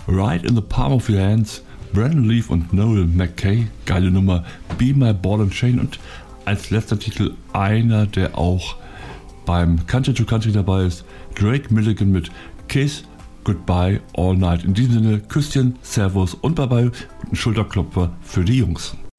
Right in the Palm of Your Hands, Brandon Leaf und Noel McKay, geile Nummer, Be My Ball and Chain und als letzter Titel einer, der auch beim Country to Country dabei ist, Drake Milligan mit Kiss Goodbye All Night. In diesem Sinne, Küsschen, Servus und Bye-Bye und ein Schulterklopfer für die Jungs.